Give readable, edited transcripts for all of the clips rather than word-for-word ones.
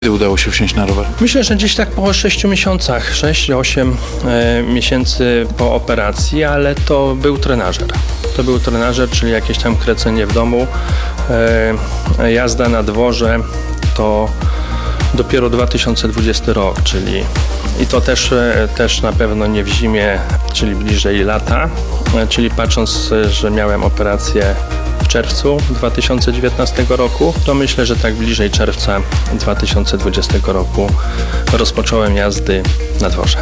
Kiedy udało się wsiąść na rower? Myślę, że gdzieś tak po 6 miesiącach, 6-8 miesięcy po operacji, ale to był trenażer. To był trenażer, czyli jakieś tam krecenie w domu, jazda na dworze, to dopiero 2020 rok, czyli i to też na pewno nie w zimie, czyli bliżej lata, czyli patrząc, że miałem operację w czerwcu 2019 roku, to myślę, że tak bliżej czerwca 2020 roku rozpocząłem jazdy na dworze.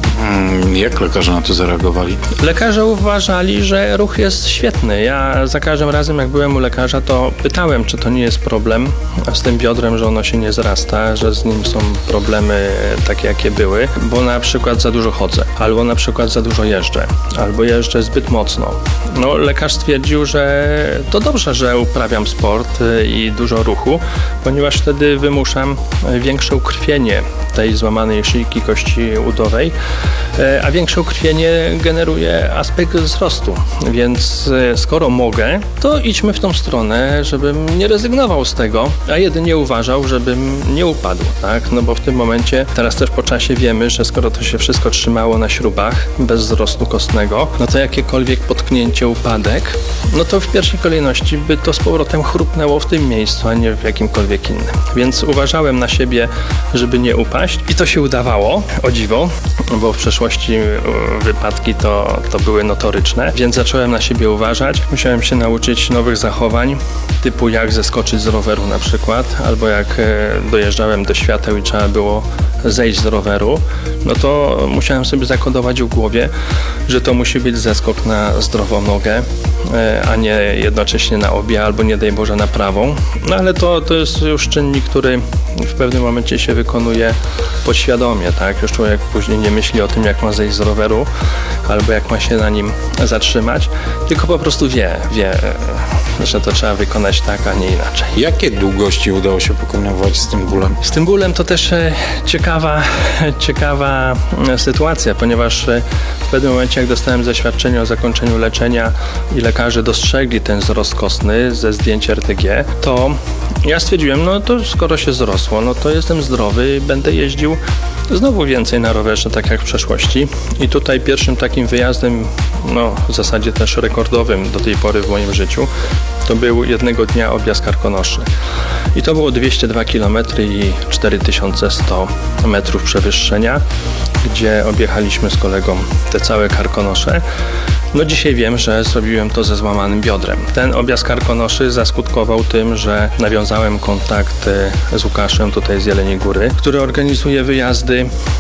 Jak lekarze na to zareagowali? Lekarze uważali, że ruch jest świetny. Ja za każdym razem, jak byłem u lekarza, to pytałem, czy to nie jest problem z tym biodrem, że ono się nie zrasta, że z nim są problemy takie, jakie były, bo na przykład za dużo chodzę, albo na przykład za dużo jeżdżę, albo jeżdżę zbyt mocno. No, lekarz stwierdził, że to dobrze, że uprawiam sport i dużo ruchu, ponieważ wtedy wymuszam większe ukrwienie tej złamanej szyjki kości udowej, a większe ukrwienie generuje aspekt wzrostu, więc skoro mogę, to idźmy w tą stronę, żebym nie rezygnował z tego, a jedynie uważał, żebym nie upadł, tak? No bo w tym momencie, teraz też po czasie wiemy, że skoro to się wszystko trzymało na śrubach, bez wzrostu kostnego, no to jakiekolwiek potknięcie, upadek, no to w pierwszej kolejności by to z powrotem chrupnęło w tym miejscu, a nie w jakimkolwiek innym. Więc uważałem na siebie, żeby nie upaść i to się udawało, o dziwo, bo w przeszłości wypadki to były notoryczne, więc zacząłem na siebie uważać. Musiałem się nauczyć nowych zachowań, typu jak zeskoczyć z roweru na przykład, albo jak dojeżdżałem do świateł i trzeba było zejść z roweru, no to musiałem sobie zakodować w głowie, że to musi być zeskok na zdrową nogę, a nie jednocześnie na obie, albo nie daj Boże na prawą. No ale to jest już czynnik, który w pewnym momencie się wykonuje podświadomie, tak? Już człowiek później nie myśli o tym, jak ma zejść z roweru, albo jak ma się na nim zatrzymać, tylko po prostu wie, że to trzeba wykonać tak, a nie inaczej. Jakie długości udało się pokonywać z tym bólem? Z tym bólem to też ciekawa sytuacja, ponieważ w pewnym momencie, jak dostałem zaświadczenie o zakończeniu leczenia i lekarze dostrzegli ten wzrost kostny ze zdjęć RTG, to ja stwierdziłem, no to skoro się zrosło, no to jestem zdrowy, będę jeździł znowu więcej na rowerze, tak jak w przeszłości. I tutaj pierwszym takim wyjazdem, no w zasadzie też rekordowym do tej pory w moim życiu, to był jednego dnia objazd Karkonoszy. I to było 202 km i 4100 metrów przewyższenia, gdzie objechaliśmy z kolegą te całe Karkonosze. No dzisiaj wiem, że zrobiłem to ze złamanym biodrem. Ten objazd Karkonoszy zaskutkował tym, że nawiązałem kontakt z Łukaszem tutaj z Jeleniej Góry, który organizuje wyjazdy